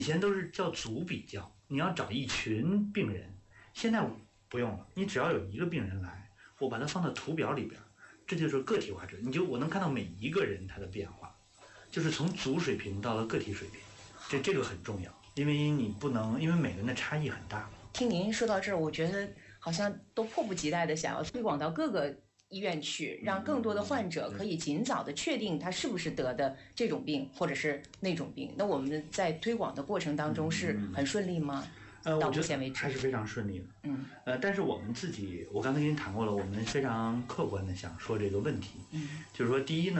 以前都是叫组比较，你要找一群病人，现在不用了，你只要有一个病人来，我把它放到图表里边，这就是个体化治疗，我能看到每一个人他的变化，就是从组水平到了个体水平，这个很重要，因为你不能，因为每个人的差异很大。 听您说到这儿，我觉得好像都迫不及待的想要推广到各个医院去，让更多的患者可以尽早的确定他是不是得的这种病或者是那种病。那我们在推广的过程当中是很顺利吗？到目前为止还是非常顺利的。但是我们自己，我刚才跟您谈过了，我们非常客观的想说这个问题，就是说，第一呢。